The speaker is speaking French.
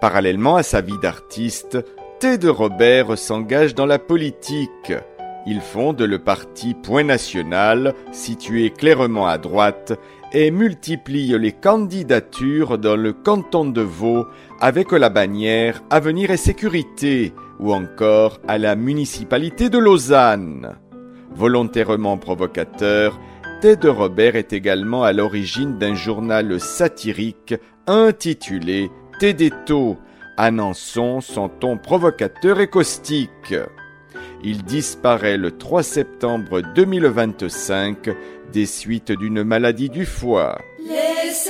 Parallèlement à sa vie d'artiste, Ted Robert s'engage dans la politique. Il fonde le parti Point National, situé clairement à droite, et multiplie les candidatures dans le canton de Vaud avec la bannière Avenir et Sécurité, ou encore à la municipalité de Lausanne. Volontairement provocateur, Ted Robert est également à l'origine d'un journal satirique intitulé Tedetto, annonçant son ton provocateur et caustique. Il disparaît le 3 septembre 2025 des suites d'une maladie du foie.